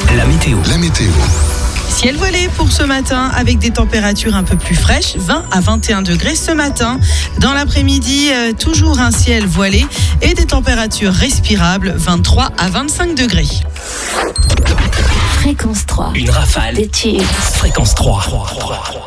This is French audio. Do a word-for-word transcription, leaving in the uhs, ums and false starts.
La météo. La météo. Ciel voilé pour ce matin avec des températures un peu plus fraîches, vingt à vingt et un degrés ce matin. Dans l'après-midi, euh, toujours un ciel voilé et des températures respirables, vingt-trois à vingt-cinq degrés. Fréquence trois. Une rafale. Des tubes. Fréquence trois.